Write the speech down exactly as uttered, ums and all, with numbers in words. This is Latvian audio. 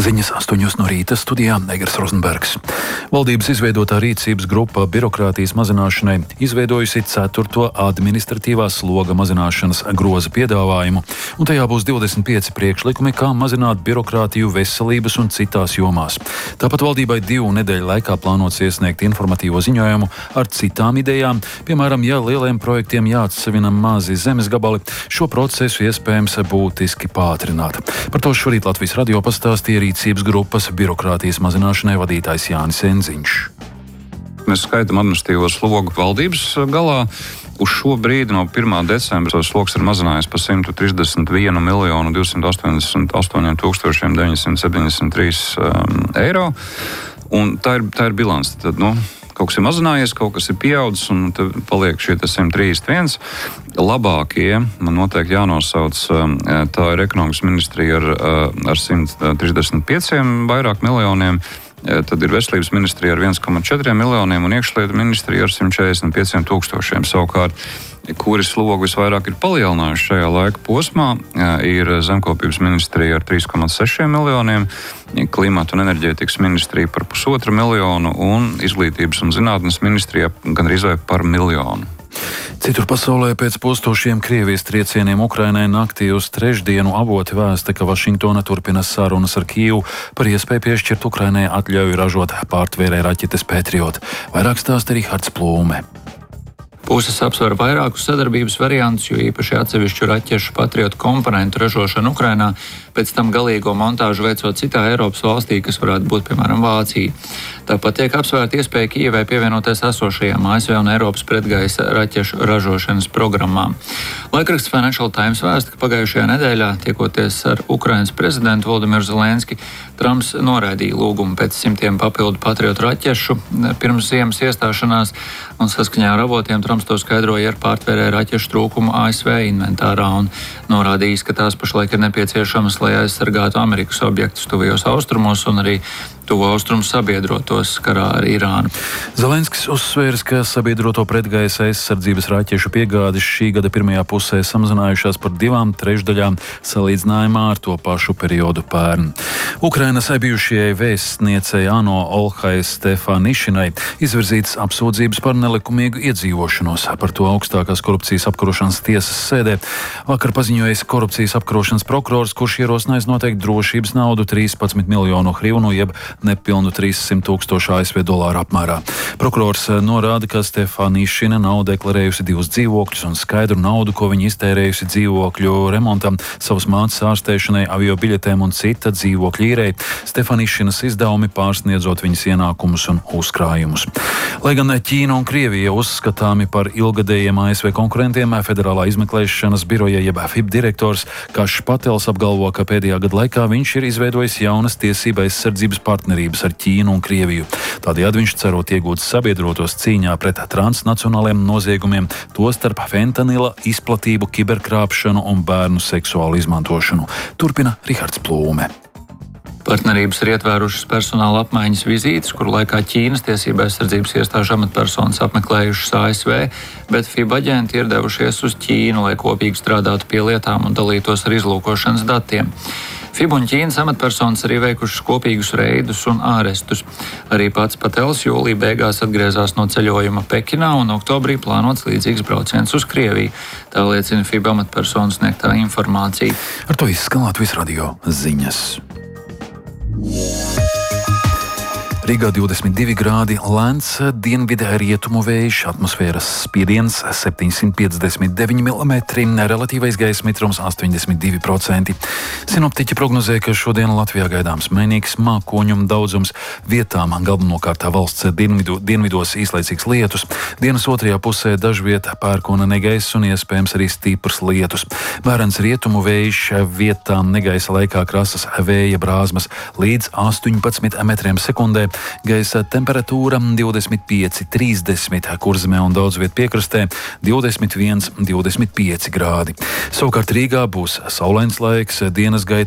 Ziņas astoņos no rīta, studijā Egers Rozenbergs. Valdības izveidotā rīcības grupa birokrātijas mazināšanai izveidojusi ceturto administratīvās sloga mazināšanas groza piedāvājumu, un tajā būs divdesmit pieci priekšlikumi, kā mazināt birokrātiju veselības un citās jomās. Tāpat valdībai divu nedēļu laikā plānots iesniegt informatīvo ziņojumu ar citām idejām, piemēram, ja lieliem projektiem jāatsevina mazi zemes gabali, šo procesu iespējams būtiski pātrināt. Par to šorīt Latvijas radio pastāstīja rīcības grupas birokrātijas mazināšanai vadītājs Jānis Enziņš. Mēs skaitām administratīvo slogu valdības galā. Uz šo brīdi no pirmā decembra sloks ir mazinājies par simt trīsdesmit vienu miljonu divsimt astoņdesmit astoņiem tūkstošiem deviņsimt septiņdesmit trīs um, eiro. Un tā ir, tā ir bilance. Tad, nu, kaut kas ir mazinājies, kaut kas ir pieaudzis, un tad paliek šie simt trīsdesmit viens. Labākie, man noteikti jānosauc, tā ir ekonomikas ministrija ar, ar simt trīsdesmit pieciem vairāk miljoniem, tad ir veselības ministrija ar viens komats četri miljoniem un iekšlietu ministrija ar simt četrdesmit pieciem tūkstošiem. Savukārt, kuri slogu visvairāk ir palielinājuši šajā laika posmā, ir zemkopības ministrija ar trīs komats seši miljoniem, klimata un enerģētikas ministrija par pusotru miljonu un izglītības un zinātnes ministrija gandrīz vai par miljonu. Citur pasaulē pēc postošiem Krievijas triecieniem Ukrainai naktī uz trešdienu avoti vēsta, ka Vašingtona turpina sarunas ar Kijevu par iespēju piešķirt Ukrainai atļauju ražot pārtvērēju raķetes Patriot. Vairāk stāsta Rihards Plūme. Puses apsver vairākus sadarbības variantus, jo īpaši atsevišķu raķešu Patriot komponentu ražošanu Ukrainā, pēc tam galīgo montāžu veicot citā Eiropas valstī, kas varētu būt, piemēram, Vācija. Tāpat tiek apsvērta iespēja Kijevai pievienoties esošajām A S V un Eiropas pretgaisa raķešu ražošanas programmām. Laikraksts Financial Times vēsta, ka pagājušajā nedēļā, tiekoties ar Ukrainas prezidentu Volodimiru Zelenski, Trumps noraidīja lūgumu pēc simtiem papildu Patriot raķešu pirms ziemas iestāšanās, un saskaņā ar avotiem Trumps to skaidroja ar pārtvērēju raķešu trūkumu A S V inventārā un norādījis, ka tās pašlaik ir nepieciešamas, lai aizsargātu Amerikas objektus tuvajos austrumos un arī tuvo austrumu sabiedrotos karā ar Irānu. Zelenskis uzsvērs, ka sabiedroto pretgaisa aizsardzības raķešu piegādes šī gada pirmajā pusē samazinājušās par divām trešdaļām salīdzinājumā ar to pašu periodu pērn. Ukrainas bijušajai vēstniecei ANO Olhai Stefanišinai izvirzītas apsūdzības par nelikumīgu iedzīvošanos. Par to augstākās korupcijas apkarošanas tiesas sēdē vakar paziņojis korupcijas apkarošanas prokurors, kurš ierosinājis noteikt drošības naudu trīspadsmit miljonu hrivnu, jeb nepilnu trīssimt tūkstošu A S V dolāru apmērā. Prokurors norāda, ka Stefanišina nav deklarējusi divus dzīvokļus un skaidru naudu, ko viņa iztērējusi dzīvokļu remontam, savas mātes ārstēšanai, avio biļetēm un cita dzīvokļu īrei. Stefanišinas izdevumi pārsniedzot viņas ienākumus un uzkrājumus. Lai gan Ķīna un Krievija uzskatāmi par ilgadējiem A S V konkurentiem, Federālā izmeklēšanas biroja jeb F I B direktors Kašs Patels apgalvo, ka pēdējā gada laikā viņš ir izveidojis jaunas tiesība aizsardzības partnerības ar Ķīnu un Krieviju. Tādējādi viņš cerot iegūt sabiedrotos cīņā pret transnacionāliem noziegumiem, tostarp fentanila izplatību, kiberkrāpšanu un bērnu seksuālu izmantošanu. Turpina Rihards Plūme. Partnerības ir ietvērušas personāla apmaiņas vizītes, kuru laikā Ķīnas tiesība aizsardzības iestāžu amatpersonas apmeklējušas A S V, bet F I B aģenti ir devušies uz Ķīnu, lai kopīgi strādātu pie lietām un dalītos ar izlūkošanas datiem. F I B un Ķīnas amatpersonas arī veikušas kopīgus reidus un ārestus. Arī pats Patels jūlija beigās atgriezās no ceļojuma Pekinā un oktobrī plānots līdzīgs brauciens uz Krieviju. Tā liecina F I B amatpersonu sniegtā informācija. Ar to izskan Latvijas radio ziņas. Rīgā divdesmit divi grādi, lēns dienvidu rietumu vējš, atmosfēras spiediens septiņsimt piecdesmit deviņi milimetri, relatīvais gaisa mitrums astoņdesmit divi procenti. Sinoptiķi prognozē, ka šodien Latvijā gaidāms mainīgs mākoņu daudzums, vietām galvenokārt valsts dienvidu, dienvidos īslaicīgs lietus, dienas otrajā pusē dažviet pērkona negaiss un iespējams arī stiprs lietus. Vērens rietumu vējš, vietām negaisa laikā krasas vēja brāzmas līdz astoņpadsmit metriem sekundē. Gaisa temperatūra divdesmit pieci trīsdesmit, Kurzemē un daudz viet piekrastē divdesmit viens divdesmit pieci grādi. Savukārt Rīgā būs saulains laiks, dienas gaitā